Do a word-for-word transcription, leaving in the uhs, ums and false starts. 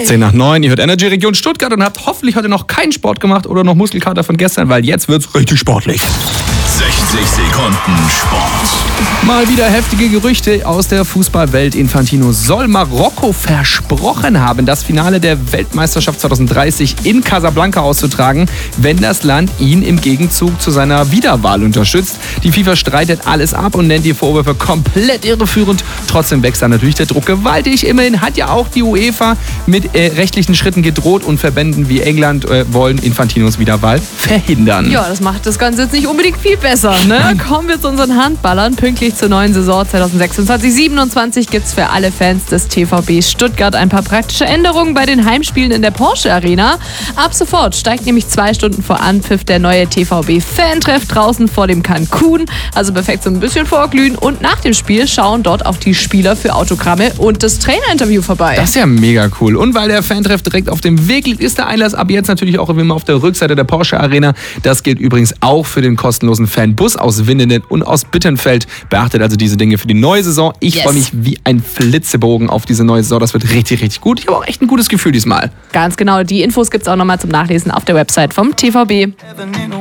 zehn nach neun, ihr hört Energy Region Stuttgart und habt hoffentlich heute noch keinen Sport gemacht oder noch Muskelkater von gestern, weil jetzt wird's richtig sportlich. sechzig Sekunden Sport. Mal wieder heftige Gerüchte aus der Fußballwelt. Infantino soll Marokko versprochen haben, das Finale der Weltmeisterschaft zwanzig dreißig in Casablanca auszutragen, wenn das Land ihn im Gegenzug zu seiner Wiederwahl unterstützt. Die FIFA streitet alles ab und nennt die Vorwürfe komplett irreführend. Trotzdem wächst da natürlich der Druck gewaltig. Immerhin hat ja auch die UEFA mit äh, rechtlichen Schritten gedroht und Verbänden wie England äh, wollen Infantinos Wiederwahl verhindern. Ja, das macht das Ganze jetzt nicht unbedingt viel besser, ne? Kommen wir zu unseren Handballern. Pünktlich zur neuen Saison zwanzig sechsundzwanzig siebenundzwanzig gibt es für alle Fans des T V B Stuttgart ein paar praktische Änderungen bei den Heimspielen in der Porsche Arena. Ab sofort steigt nämlich zwei Stunden vor Anpfiff der neue T V B-Fantreff draußen vor dem Cancun. Also perfekt so ein bisschen vorglühen. Und nach dem Spiel schauen dort auch die Spieler für Autogramme und das Trainerinterview vorbei. Das ist ja mega cool. Und weil der Fantreff direkt auf dem Weg liegt, ist der Einlass ab jetzt natürlich auch immer auf der Rückseite der Porsche Arena. Das gilt übrigens auch für den kostenlosen Fanbus aus Winnenden und aus Bittenfeld. Beachtet also diese Dinge für die neue Saison. Ich Yes. freue mich wie ein Flitzebogen auf diese neue Saison. Das wird richtig, richtig gut. Ich habe auch echt ein gutes Gefühl diesmal. Ganz genau, die Infos gibt es auch nochmal zum Nachlesen auf der Website vom T V B.